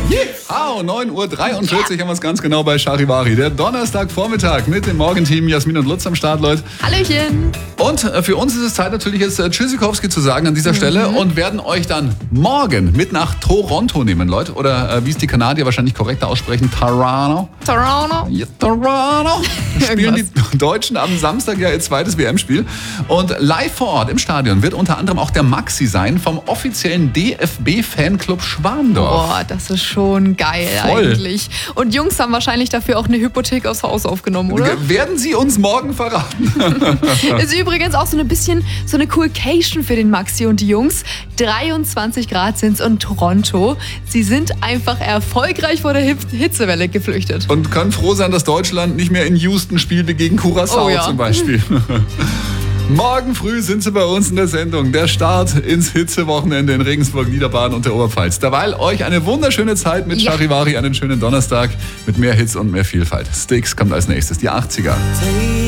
Yeah. 9:43 Uhr haben wir es ganz genau bei Charivari. Der Donnerstagvormittag mit dem Morgenteam Jasmin und Lutz am Start, Leute. Hallöchen. Und für uns ist es Zeit natürlich jetzt Tschüssikowski zu sagen an dieser Stelle und werden euch dann morgen mit nach Toronto nehmen, Leute. Oder wie es die Kanadier wahrscheinlich korrekter aussprechen, Toronto. Toronto. Ja, Toronto. Spielen die Deutschen am Samstag ja ihr zweites WM-Spiel. Und live vor Ort im Stadion wird unter anderem auch der Maxi sein vom offiziellen DFB-Fanclub Schwandorf. Boah, das ist schon geil eigentlich. Und Jungs haben wahrscheinlich dafür auch eine Hypothek aufs Haus aufgenommen, oder? Werden sie uns morgen verraten? Ist übrigens auch so ein bisschen so eine Coolcation für den Maxi und die Jungs. 23 Grad sind es in Toronto. Sie sind einfach erfolgreich vor der Hitzewelle geflüchtet. Und können froh sein, dass Deutschland nicht mehr in Houston spielt wie gegen Curaçao zum Beispiel. Morgen früh sind sie bei uns in der Sendung. Der Start ins Hitzewochenende in Regensburg, Niederbaden und der Oberpfalz. Derweil euch eine wunderschöne Zeit mit Charivari, einen schönen Donnerstag mit mehr Hits und mehr Vielfalt. Styx kommt als nächstes, die 80er.